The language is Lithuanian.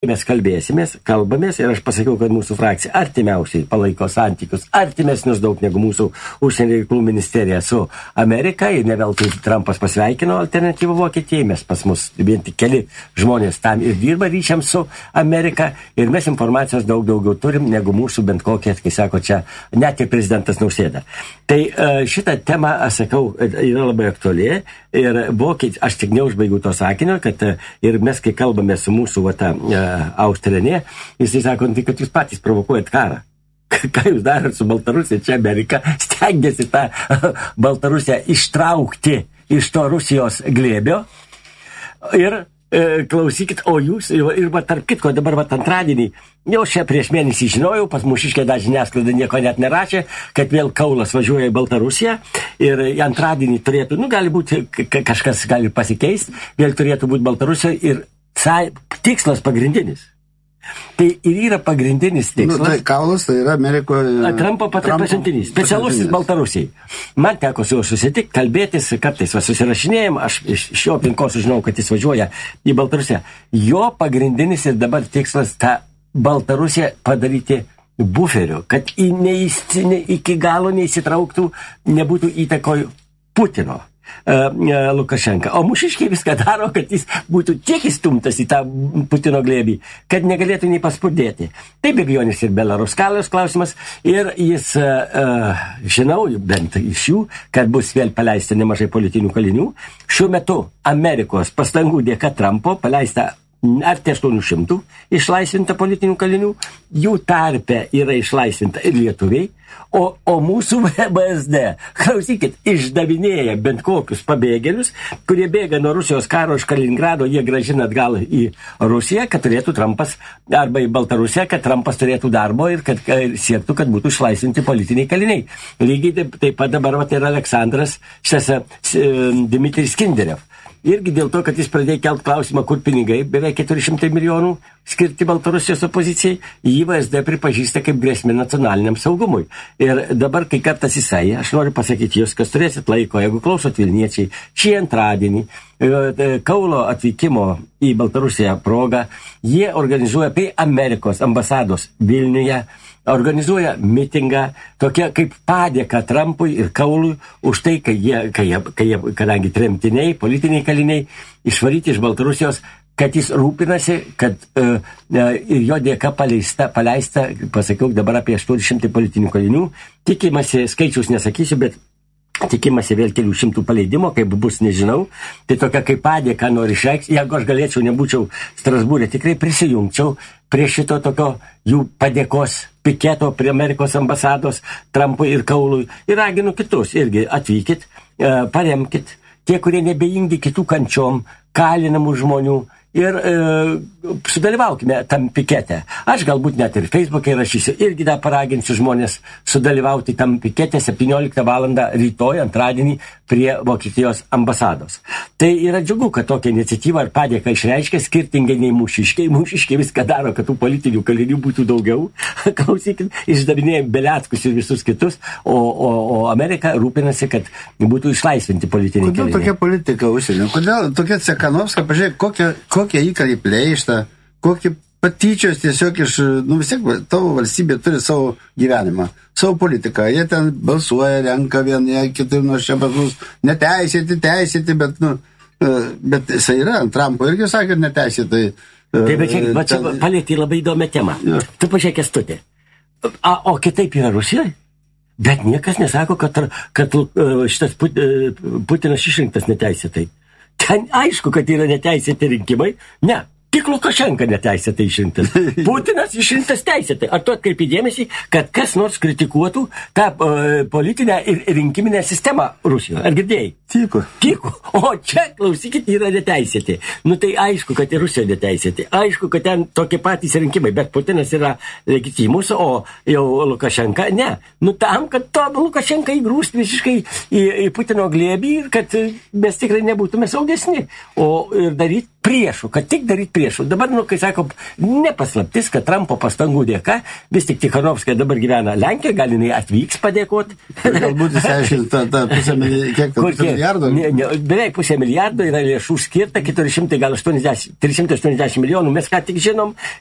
mes kalbamės ir aš pasakiau, kad mūsų frakcija artimiausiai palaiko santykius, artimesnius daug negu mūsų užsienio reikalų ministerija su Amerika ir ne veltui Trumpas pasveikino alternatyvą Vokietijai, mes pas mus vien tik keli žmonės tam ir dirba ryšiams su Amerika ir mes informacijos daug daugiau turim negu mūsų bent kokie, kai sako čia, net ir prezidentas Nausėda. Tai šitą temą, aš sakau, yra labai aktuali ir aš tik neužbaigiu to sakinio, kad ir mes, kai kalbame su mūsų Austrija, jisai sako, tai kad jūs patys provokuojat karą. Ką jūs darot su Baltarusija? Čia Amerika stengiasi tą Baltarusiją ištraukti iš to Rusijos glėbio. Ir klausykit, o jūs, ir tarp kitko, dabar antradienį, jau čia prieš mėnesį žinojau, pas Mūšiškė dar žiniasklaida nieko net nerašė, kad vėl Kaulas važiuoja į Baltarusiją ir antradienį turėtų, gali būti, kažkas gali pasikeisti, vėl turėtų būti Baltarusijoje ir tikslas pagrindinis. Tai ir yra pagrindinis tikslas. Tai Kaulas, tai yra Amerikoje... Trumpo pasiuntinys, specialusis Baltarusijai. Man teko su juo susitikti, kalbėtis, kartais susirašinėjom, aš iš jo aplinkos sužinau, kad jis važiuoja į Baltarusiją. Jo pagrindinis ir dabar tikslas tą Baltarusiją padaryti buferiu, kad iki galo neįsitrauktų, nebūtų įtakoj Putino. Lukašenka. O Mūšiškė viską daro, kad jis būtų tiek įstumtas į tą Putino glėbį, kad negalėtų nei paspurdėti. Tai be abejonės ir Belaruskalijos klausimas ir jis, žinau, bent iš jų, kad bus vėl paleista nemažai politinių kalinių. Šiuo metu Amerikos pastangų dėka Trumpo paleista arti 800 išlaisvinta politinių kalinių, jų tarpe yra išlaisvinta ir lietuviai, o mūsų BSD, klausykit, išdavinėja bent kokius pabėgėlius, kurie bėga nuo Rusijos karo iš Kaliningrado, jie grąžina atgal į Rusiją, kad turėtų Trumpas, arba į Baltarusiją, kad Trumpas turėtų darbo ir kad siektų, kad būtų išlaisvinti politiniai kaliniai. Lygiai taip pat dabar ir Aleksandras, Dmitrijus Kinderev. Irgi dėl to, kad jis pradėjo kelt klausimą, kur pinigai, beveik 400 milijonų skirti Baltarusijos opozicijai, jį VSD pripažįsta kaip grėsmė nacionaliniam saugumui. Ir dabar, kai kartas jisai, aš noriu pasakyti jūs, kas turėsit laiko, jeigu klausot Vilniečiai, šį antradienį, Kaulo atvykimo į Baltarusiją progą, jie organizuoja prie Amerikos ambasados Vilniuje, organizuoja mitingą, tokia kaip padėka Trumpui ir Kaului už tai, kai jie, kadangi tremtiniai, politiniai kaliniai, išvaryti iš Baltarusijos, kad jis rūpinasi, kad ir jo dėka paleista, pasakiau dabar apie 800 politinių kalinių, tikimasi, skaičius nesakysiu, bet tikimasi vėl kelių šimtų paleidimo, kaip bus, nežinau. Tai tokia kaip padėka nori išreikšti. Jeigu aš galėčiau, nebūčiau Strasbūrė, tikrai prisijungčiau prie šito tokio jų padėkos piketo prie Amerikos ambasados Trumpui ir Kaului. Ir raginu kitus irgi atvykit, paremkit tie, kurie nebejingi kitų kančiom, kalinamų žmonių. Ir sudalyvaukime tam pikete. Aš galbūt net ir Facebook'e rašysiu, irgi dar paraginsiu žmonės sudalyvauti tam pikete 17 valandą rytoj, antradienį, prie Vokietijos ambasados. Tai yra džiugu, kad tokia iniciatyva ir padėka išreiškia skirtingai nei Mūšiškė. Mūšiškė viską daro, kad tų politinių kalinių būtų daugiau. Klausykit, išdavinėjom Beliackus ir visus kitus, o Amerika rūpinasi, kad būtų išlaisvinti politiniai kaliniai. Kodėl tokia politika užsienio? Kodėl tokia Cekanovska, pažiūrėk, kokie įkariai plėšta, kokie patyčios tiesiog iš, vis tiek tavo valstybė turi savo gyvenimą, savo politiką. Jie ten balsuoja, renka vieni, kiti, čia pas mus neteisėti, bet jisai yra, Trumpo irgi sakė, neteisėtai. Taip, bet čia palėtė labai įdomią temą. Ja. Tu pažiūrėk, Kęstuti. O kitaip yra Rusijoje? Bet niekas nesako, kad šitas Putinas išrinktas neteisėtai. Ten aišku, kad yra neteisėti rinkimai. Ne, tik Lukašenka neteisėtai išrinktas. Putinas išrinktas teisėtai. Ar tu atkreipi dėmesį, kad kas nors kritikuotų tą politinę ir rinkiminę sistemą Rusijoje? Ar girdėjai? Tyko. O čia, klausykit, yra neteisėti. Tai aišku, kad ir Rusijoje neteisėti. Aišku, kad ten tokie patys rinkimai, bet Putinas yra legitimus, o jau Lukašenka ne. Tam, kad to Lukašenka įgrūst visiškai į Putino glėbį ir kad mes tikrai nebūtume saugesni. Ir daryti priešų, kad tik daryti priešų. Dabar, kai sako, nepaslaptis, kad Trumpo pastangų dėka, vis tik Tikhanovskaja dabar gyvena Lenkijoje, gal jinai atvyks padėkoti. Galbūt jis aiškins tą pusę, kiek milijardo? Beveik pusė milijardo yra lėšų skirta, 380 milijonų. Mes ką tik žinom,